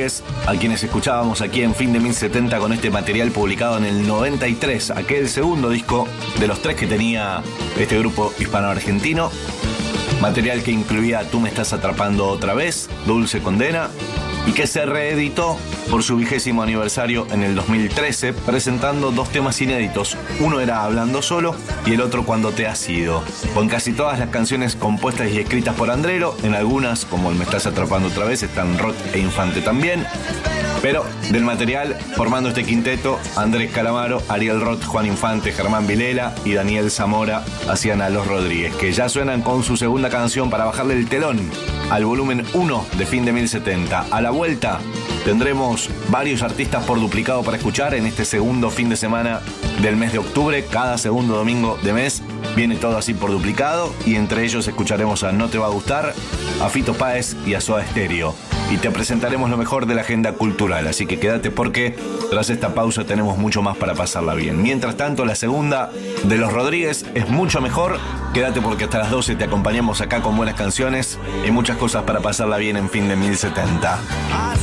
Rodríguez, a quienes escuchábamos aquí en Fin de 1070 con este material publicado en el 93, aquel segundo disco de los 3 que tenía este grupo hispano-argentino. Material que incluía Tú me estás atrapando otra vez, Dulce Condena, y que se reeditó por su 20º aniversario en el 2013, presentando 2 temas inéditos. Uno era Hablando Solo y el otro Cuando te has ido. Con casi todas las canciones compuestas y escritas por Andrelo, en algunas, como el Me estás atrapando otra vez, están Roth e Infante también. Pero del material, formando este quinteto, Andrés Calamaro, Ariel Roth, Juan Infante, Germán Vilela y Daniel Zamora hacían a Los Rodríguez, que ya suenan con su segunda canción para bajarle el telón al volumen 1 de Fin de 1070. A la vuelta tendremos varios artistas por duplicado para escuchar en este segundo fin de semana del mes de octubre. Cada segundo domingo de mes viene todo así por duplicado, y entre ellos escucharemos a No Te Va a Gustar, a Fito Páez y a Soda Stereo. Y te presentaremos lo mejor de la agenda cultural, así que quédate porque tras esta pausa tenemos mucho más para pasarla bien. Mientras tanto, la segunda de Los Rodríguez es mucho mejor. Quédate porque hasta las 12 te acompañamos acá con buenas canciones y muchas cosas para pasarla bien en Fin de 1070.